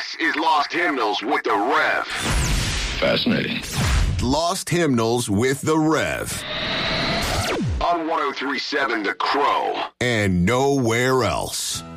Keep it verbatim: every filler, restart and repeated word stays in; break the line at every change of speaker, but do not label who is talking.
This is Lost Hymnals with the Rev.
Fascinating.
Lost Hymnals with the Rev.
On one oh three point seven The Crow.
And nowhere else.